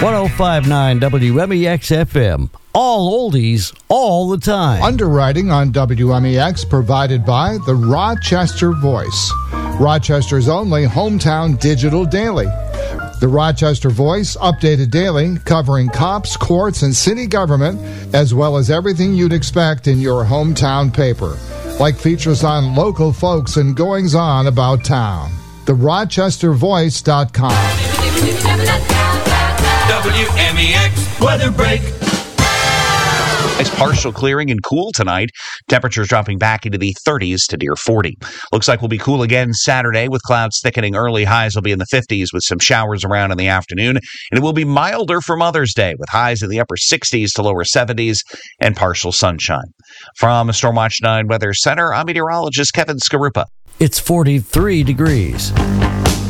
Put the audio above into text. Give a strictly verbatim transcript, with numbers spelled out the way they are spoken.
one oh five point nine W M E X F M. All oldies, all the time. Underwriting on W M E X provided by the Rochester Voice, Rochester's only hometown digital daily. The Rochester Voice, updated daily, covering cops, courts, and city government, as well as everything you'd expect in your hometown paper, like features on local folks and goings-on about town. the rochester voice dot com. W M E X Weather Break. It's partial clearing and cool tonight. Temperatures dropping back into the thirties to near forty. Looks like we'll be cool again Saturday with clouds thickening early. Highs will be in the fifties with some showers around in the afternoon. And it will be milder for Mother's Day with highs in the upper sixties to lower seventies and partial sunshine. From Stormwatch nine Weather Center, I'm meteorologist Kevin Skarupa. It's forty-three degrees.